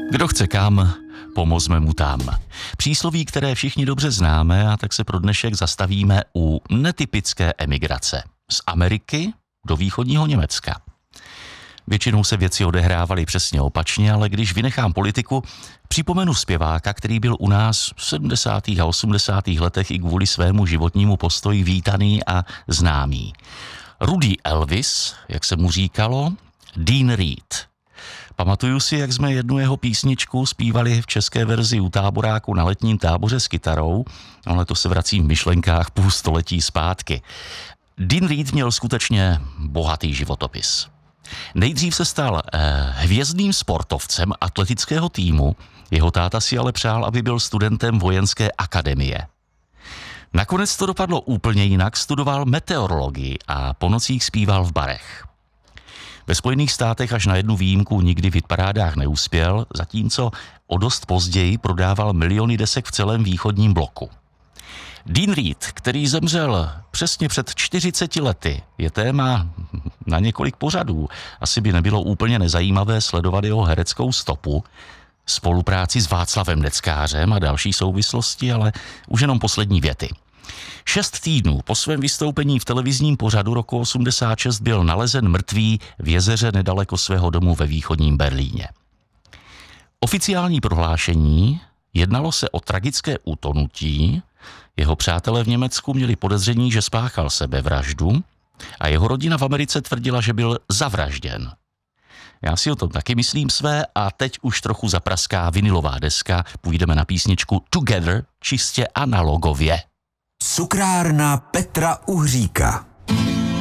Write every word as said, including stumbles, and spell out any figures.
Kdo chce kam, pomozme mu tam. Přísloví, které všichni dobře známe, a tak se pro dnešek zastavíme u netypické emigrace. Z Ameriky do východního Německa. Většinou se věci odehrávaly přesně opačně, ale když vynechám politiku, připomenu zpěváka, který byl u nás v sedmdesátých a osmdesátých letech i kvůli svému životnímu postoji vítaný a známý. Rudy Elvis, jak se mu říkalo, Dean Reed. Pamatuju si, jak jsme jednu jeho písničku zpívali v české verzi u táboráku na letním táboře s kytarou, ale to se vracím v myšlenkách půl století zpátky. Dean Reed měl skutečně bohatý životopis. Nejdřív se stal eh, hvězdným sportovcem atletického týmu, jeho táta si ale přál, aby byl studentem vojenské akademie. Nakonec to dopadlo úplně jinak, studoval meteorologii a po nocích zpíval v barech. Ve Spojených státech až na jednu výjimku nikdy v hitparádách neuspěl, zatímco o dost později prodával miliony desek v celém východním bloku. Dean Reed, který zemřel přesně před čtyřiceti lety, je téma na několik pořadů. Asi by nebylo úplně nezajímavé sledovat jeho hereckou stopu, spolupráci s Václavem Neckářem a další souvislosti, ale už jenom poslední věty. Šest týdnů po svém vystoupení v televizním pořadu roku osmdesát šest byl nalezen mrtvý v jezeře nedaleko svého domu ve východním Berlíně. Oficiální prohlášení: jednalo se o tragické utonutí, jeho přátelé v Německu měli podezření, že spáchal sebevraždu a jeho rodina v Americe tvrdila, že byl zavražděn. Já si o tom taky myslím své a teď už trochu zapraská vinilová deska, půjdeme na písničku Together čistě analogově. Cukrárna Petra Uhříka.